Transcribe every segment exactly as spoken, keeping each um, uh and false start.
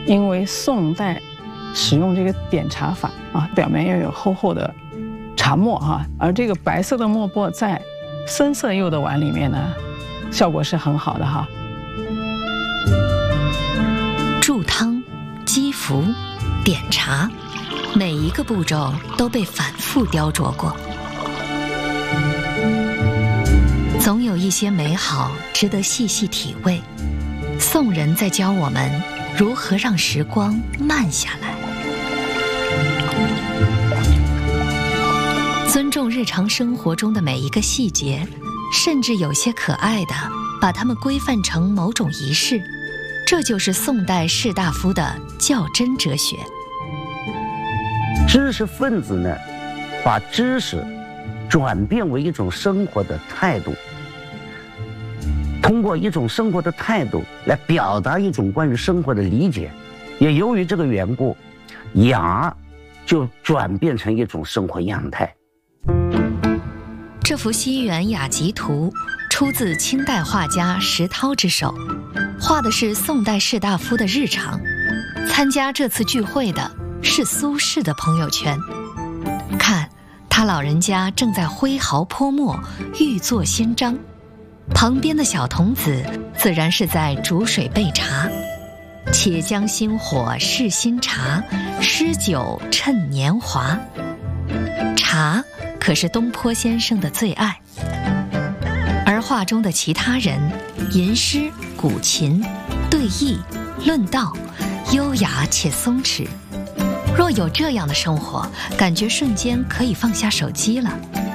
因为宋代使用这个点茶法啊，表面要有厚厚的茶沫哈，而这个白色的墨钵在深色釉的碗里面呢，效果是很好的哈。 注汤、击服、点茶，每一个步骤都被反复雕琢过。总有一些美好值得细细体味。宋人在教我们如何让时光慢下来，尊重日常生活中的每一个细节，甚至有些可爱的，把它们规范成某种仪式。这就是宋代士大夫的较真哲学。 知识分子呢，把知识转变为一种生活的态度，通过一种生活的态度来表达一种关于生活的理解。也由于这个缘故，雅就转变成一种生活样态。 这幅西园雅集图出自清代画家石涛之手，画的是宋代士大夫的日常。参加这次聚会的是苏轼的朋友圈，看他老人家正在挥毫泼墨，欲作新章，旁边的小童子自然是在煮水备茶。且将新火试新茶，诗酒趁年华。茶可是东坡先生的最爱，而画中的其他人，吟诗、古琴、对弈、论道，优雅且松弛。若有这样的生活，感觉瞬间可以放下手机了。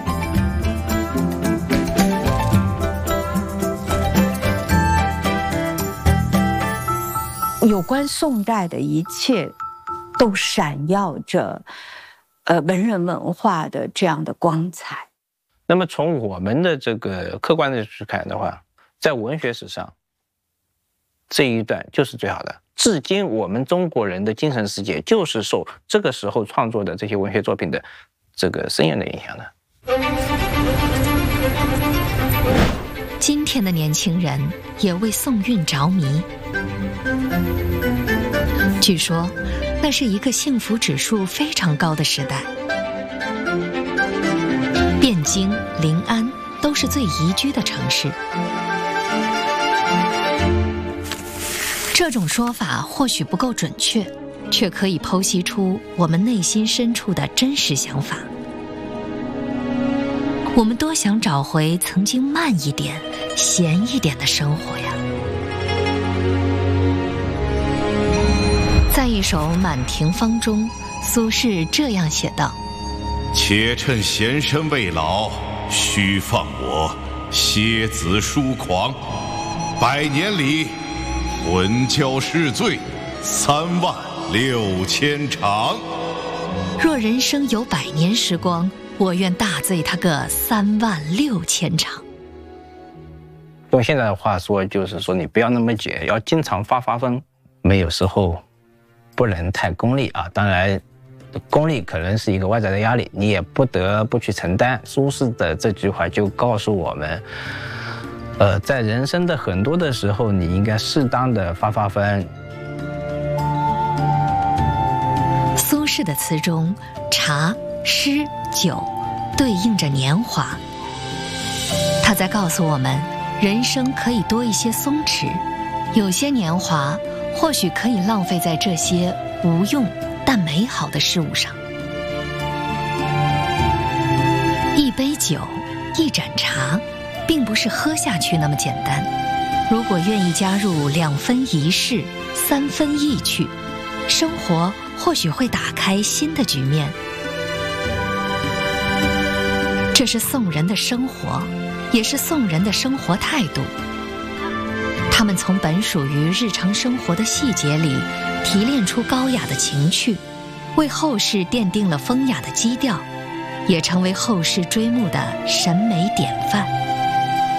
有关宋代的一切，都闪耀着，呃，文人文化的这样的光彩。 那么从我们的这个客观的去看的话，在文学史上，这一段就是最好的。至今我们中国人的精神世界就是受这个时候创作的这些文学作品的这个深远的影响的。 今天的年轻人也为宋韵着迷，据说那是一个幸福指数非常高的时代。汴京、临安都是最宜居的城市。这种说法或许不够准确，却可以剖析出我们内心深处的真实想法。我们多想找回曾经慢一点、闲一点的生活呀。在一首《满庭芳》中，苏轼这样写道： 且趁闲身未老，须放我蝎子疏狂。百年里，魂交逝醉，三万六千长。 若人生有百年时光，我愿大醉他个三万六千场。 用现在的话说，就是说你不要那么解，要经常发发疯。没有时候不能太功利啊，当然功利可能是一个外在的压力，你也不得不去承担。苏轼的这句话就告诉我们，呃，在人生的很多的时候，你应该适当的发发疯。 苏轼的词中，茶、诗、酒对应着年华。他在告诉我们，人生可以多一些松弛，有些年华或许可以浪费在这些无用但美好的事物上。一杯酒，一盏茶，并不是喝下去那么简单。如果愿意加入两分仪式，三分意趣，生活或许会打开新的局面。这是宋人的生活，也是宋人的生活态度。他们从本属于日常生活的细节里提炼出高雅的情趣，为后世奠定了风雅的基调，也成为后世追慕的审美典范。